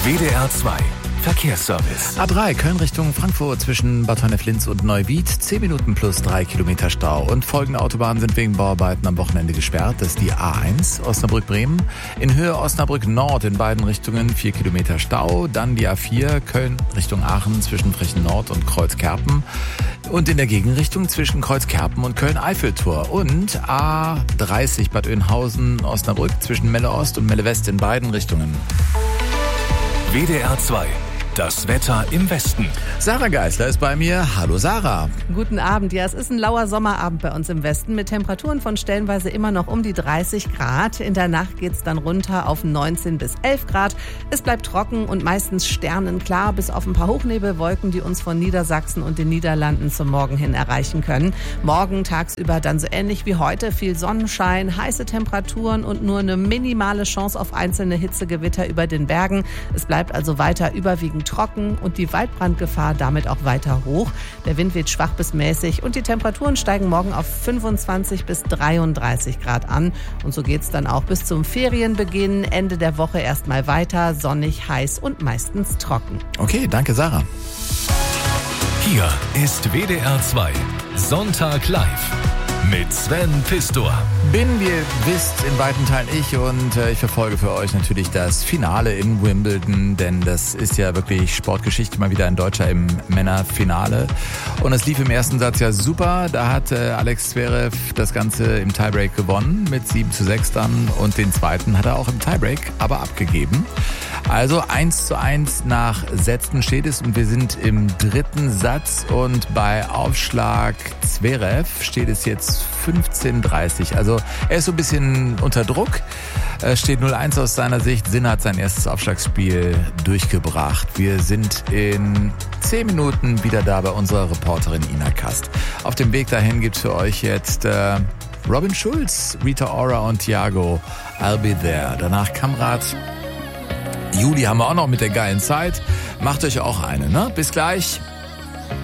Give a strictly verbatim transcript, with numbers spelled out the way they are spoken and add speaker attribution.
Speaker 1: W D R zwei Verkehrsservice.
Speaker 2: A drei Köln Richtung Frankfurt zwischen Bad Honnef-Linz und Neuwied. zehn Minuten plus drei Kilometer Stau. Und folgende Autobahnen sind wegen Bauarbeiten am Wochenende gesperrt. Das ist die A eins Osnabrück-Bremen. In Höhe Osnabrück Nord in beiden Richtungen vier Kilometer Stau. Dann die A vier Köln Richtung Aachen zwischen Frechen Nord und Kreuzkerpen. Und in der Gegenrichtung zwischen Kreuzkerpen und Köln-Eiffeltor. Und A dreißig Bad Oeynhausen Osnabrück zwischen Melle Ost und Melle West in beiden Richtungen.
Speaker 1: W D R zwei. Das Wetter im Westen.
Speaker 2: Sarah Geisler ist bei mir. Hallo Sarah.
Speaker 3: Guten Abend. Ja, es ist ein lauer Sommerabend bei uns im Westen mit Temperaturen von stellenweise immer noch um die dreißig Grad. In der Nacht geht's dann runter auf neunzehn bis elf Grad. Es bleibt trocken und meistens sternenklar, bis auf ein paar Hochnebelwolken, die uns von Niedersachsen und den Niederlanden zum Morgen hin erreichen können. Morgen tagsüber dann so ähnlich wie heute. Viel Sonnenschein, heiße Temperaturen und nur eine minimale Chance auf einzelne Hitzegewitter über den Bergen. Es bleibt also weiter überwiegend trocken und die Waldbrandgefahr damit auch weiter hoch. Der Wind weht schwach bis mäßig und die Temperaturen steigen morgen auf fünfundzwanzig bis dreiunddreißig Grad an. Und so geht's dann auch bis zum Ferienbeginn. Ende der Woche erstmal weiter, sonnig, heiß und meistens trocken.
Speaker 2: Okay, danke Sarah.
Speaker 1: Hier ist W D R zwei Sonntag live mit Sven Pistor.
Speaker 2: Bin, wie ihr wisst, in weiten Teilen ich und äh, ich verfolge für euch natürlich das Finale in Wimbledon, denn das ist ja wirklich Sportgeschichte, mal wieder ein Deutscher im Männerfinale. Und es lief im ersten Satz ja super, da hat äh, Alex Zverev das Ganze im Tiebreak gewonnen mit sieben zu sechs dann und den zweiten hat er auch im Tiebreak aber abgegeben. Also eins zu eins nach Sätzen steht es und wir sind im dritten Satz und bei Aufschlag Zverev steht es jetzt fünfzehn dreißig. Also er ist so ein bisschen unter Druck. Es steht null eins aus seiner Sicht. Sinner hat sein erstes Aufschlagsspiel durchgebracht. Wir sind in zehn Minuten wieder da bei unserer Reporterin Ina Kast. Auf dem Weg dahin gibt's für euch jetzt äh, Robin Schulz, Rita Ora und Thiago. I'll be there. Danach Kamrat. Juli haben wir auch noch mit der geilen Zeit. Macht euch auch eine, ne? Bis gleich.